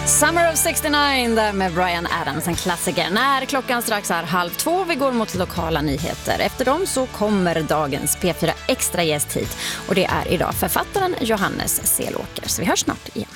Summer of 69 där med Bryan Adams, en klassiker. När klockan strax är 1:30, vi går mot lokala nyheter. Efter dem så kommer dagens P4 extra gäst hit. Och det är idag författaren Johannes Selåker. Så vi hörs snart igen.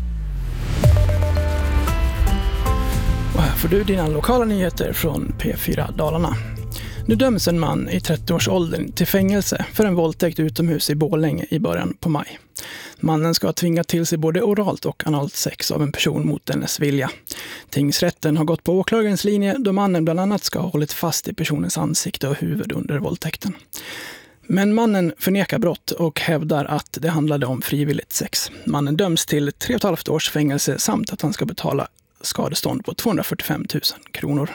Och här får du dina lokala nyheter från P4 Dalarna. Nu döms en man i 30-årsåldern till fängelse för en våldtäkt utomhus i Borlänge i början på maj. Mannen ska ha tvingat till sig både oralt och analt sex av en person mot dennes vilja. Tingsrätten har gått på åklagarens linje då mannen bland annat ska ha hållit fast i personens ansikte och huvud under våldtäkten. Men mannen förnekar brott och hävdar att det handlade om frivilligt sex. Mannen döms till 3,5 års fängelse samt att han ska betala skadestånd på 245 000 kronor.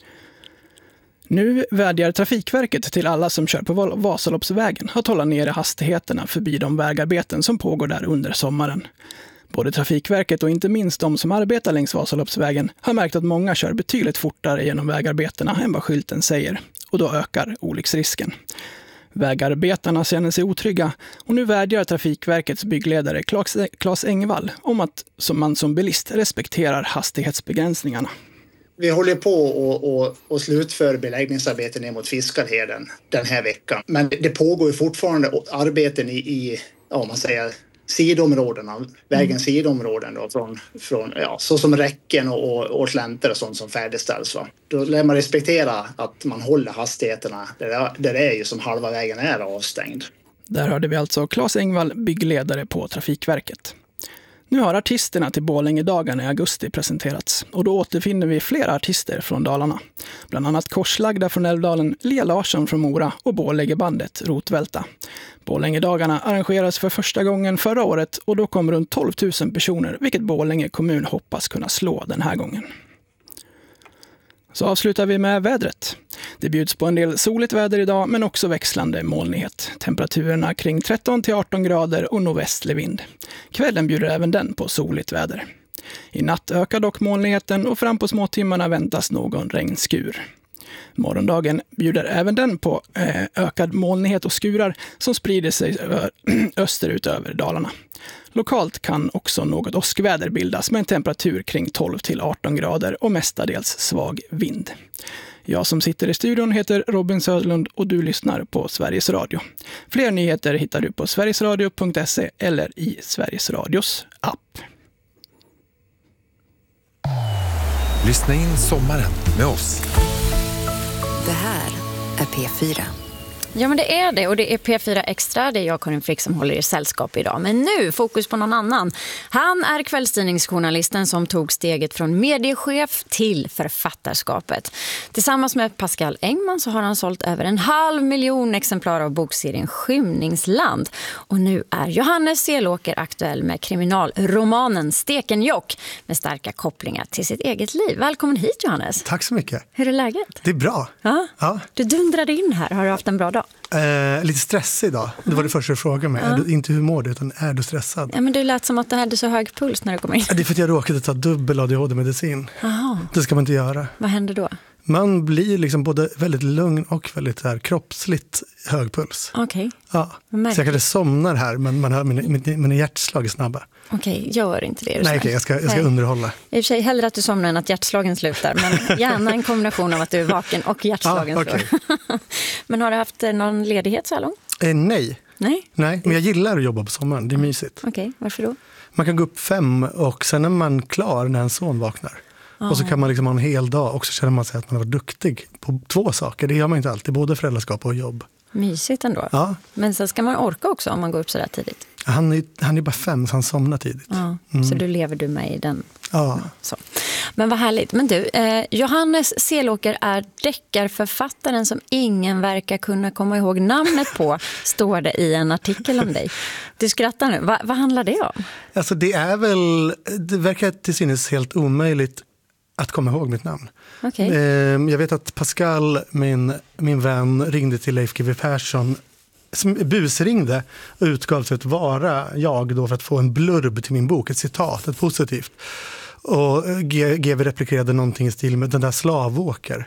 Nu vädjar Trafikverket till alla som kör på Vasaloppsvägen att hålla nere hastigheterna förbi de vägarbeten som pågår där under sommaren. Både Trafikverket och inte minst de som arbetar längs Vasaloppsvägen har märkt att många kör betydligt fortare genom vägarbetena än vad skylten säger, och då ökar olycksrisken. Vägarbetarna känner sig otrygga och nu vädjar Trafikverkets byggledare Claes Engvall om att man som bilist respekterar hastighetsbegränsningarna. Vi håller på och slutför beläggningsarbeten ner mot Fiskarheden den här veckan. Men det pågår ju fortfarande arbeten i man säger, sidområdena, vägens sidområden då, från så som räcken och slänter och sånt som färdigställs. Va? Då lär man respektera att man håller hastigheterna där det är ju som halva vägen är avstängd. Där hörde vi alltså Claes Engvall, byggledare på Trafikverket. Nu har artisterna till Borlängedagarna i augusti presenterats och då återfinner vi flera artister från Dalarna. Bland annat Korslagda från Älvdalen, Lia Larsson från Mora och Borlängebandet Rotvälta. Borlängedagarna arrangeras för första gången förra året och då kom runt 12 000 personer, vilket Borlänge kommun hoppas kunna slå den här gången. Så avslutar vi med vädret. Det bjuds på en del soligt väder idag men också växlande molnighet. Temperaturerna kring 13-18 grader och nordvästlig vind. Kvällen bjuder även den på soligt väder. I natt ökar dock molnigheten och fram på småtimmarna väntas någon regnskur. Morgondagen bjuder även den på ökad molnighet och skurar som sprider sig österut över Dalarna. Lokalt kan också något åskväder bildas med en temperatur kring 12-18 grader och mestadels svag vind. Jag som sitter i studion heter Robin Södlund och du lyssnar på Sveriges Radio. Fler nyheter hittar du på sverigesradio.se eller i Sveriges Radios app. Lyssna in sommaren med oss. Det här är P4. Ja, men det är det, och det är P4 Extra. Det är jag, Karin Frick, som håller i sällskap idag. Men nu, fokus på någon annan. Han är kvällstidningsjournalisten som tog steget från mediechef till författarskapet. Tillsammans med Pascal Engman så har han sålt över 500 000 exemplar av bokserien Skymningsland. Och nu är Johannes Selåker aktuell med kriminalromanen Stekenjokk med starka kopplingar till sitt eget liv. Välkommen hit, Johannes. Tack så mycket. Hur är läget? Det är bra. Ja. Du dundrade in här. Har du haft en bra dag? Lite stressig idag. Det var det första du frågade mig. Inte hur mår du, utan är du stressad? Ja, men du lät som att du hade så hög puls när du kom in. Det är för att jag råkade ta dubbel ADHD-medicin. Det ska man inte göra. Vad händer då? Man blir liksom både väldigt lugn och väldigt kroppsligt hög puls. Okej. Ja. Så jag kanske somnar här, men man hör mina hjärtslag är snabba. Okej, gör inte det. Nej, jag ska underhålla. I och för sig hellre att du somnar än att hjärtslagen slutar. Men gärna en kombination av att du är vaken och hjärtslagen slår. Men har du haft någon ledighet så här långt? Nej, men jag gillar att jobba på sommaren. Det är mysigt. Okej, varför då? Man kan gå upp 5 och sen är man klar när en son vaknar. Och så kan man liksom ha en hel dag och så känner man sig att man har varit duktig på 2 saker. Det gör man inte alltid, både föräldraskap och jobb. Mysigt ändå. Ja. Men sen ska man orka också om man går upp så där tidigt. Han är bara 5 så han somnar tidigt. Ja, så du lever med i den. Ja. Så. Men vad härligt. Men du, Johannes Selåker är deckarförfattaren som ingen verkar kunna komma ihåg namnet på, står det i en artikel om dig. Du skrattar nu. Vad handlar det om? Alltså det verkar till synes helt omöjligt att komma ihåg mitt namn. Okay. Jag vet att Pascal, min vän, ringde till Leif GW Persson, busringde och utgav sig att vara jag då för att få en blurb till min bok, ett citat, ett positivt. Och GW replikerade någonting i stil med den där slavåker.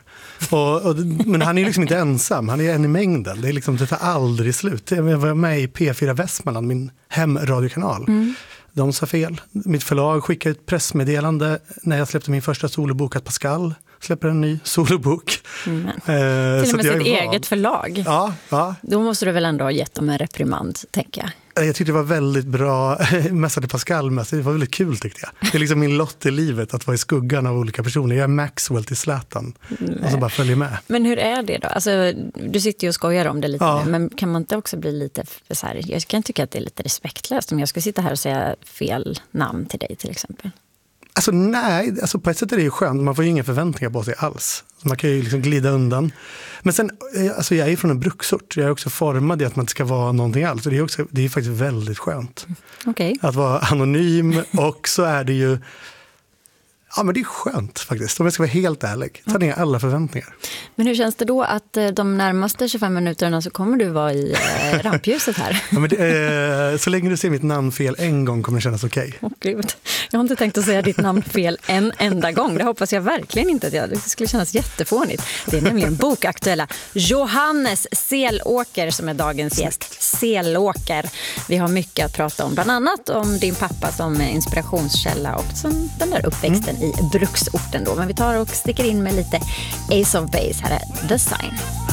Men han är liksom inte ensam, han är en i mängden. Det tar aldrig slut. Jag var med i P4 Västmanland, min hemradiokanal. De sa fel. Mitt förlag skickade ett pressmeddelande när jag släppte min första solobok att Pascal släpper en ny solobok. Till och med sitt eget förlag. Ja. Då måste du väl ändå ha gett dem en reprimand, tänker jag. Jag tyckte det var väldigt bra mässade Pascal. Det var väldigt kul, tyckte jag. Det är liksom min lott i livet att vara i skuggan av olika personer. Jag är Maxwell till Zlatan. Och så bara följer med. Men hur är det då? Alltså, du sitter ju och skojar om det lite nu, men kan man inte också bli lite så här, jag kan tycka att det är lite respektlöst om jag skulle sitta här och säga fel namn till dig till exempel. Alltså nej, på ett sätt är det ju skönt. Man får ju inga förväntningar på sig alls. Så man kan ju liksom glida undan. Men sen, jag är ju från en bruksort. Jag är också formad i att man inte ska vara någonting alls. Det är faktiskt väldigt skönt. Okay. Att vara anonym, och så är det ju... Ja, men det är skönt faktiskt, om jag ska vara helt ärlig. Ta ner alla förväntningar. Men hur känns det då att de närmaste 25 minuterna så kommer du vara i rampljuset här? Ja, men så länge du ser mitt namn fel en gång kommer det kännas okej. Gud. Jag har inte tänkt att säga ditt namn fel en enda gång. Det hoppas jag verkligen inte att det skulle kännas jättefånigt. Det är nämligen bokaktuella Johannes Selåker som är dagens gäst. Selåker. Vi har mycket att prata om. Bland annat om din pappa som inspirationskälla och som den där uppväxten i bruksorten då. Men vi tar och sticker in med lite Ace of Base. Här är The Sign.